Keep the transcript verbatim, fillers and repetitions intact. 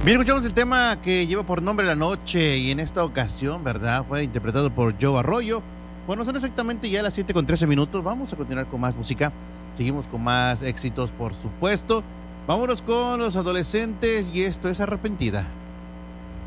Bien, escuchamos el tema que lleva por nombre La Noche y en esta ocasión, ¿verdad? Fue interpretado por Joe Arroyo. Bueno, son exactamente ya las siete con trece minutos. Vamos a continuar con más música. Seguimos con más éxitos, por supuesto. Vámonos con los adolescentes y esto es Arrepentida.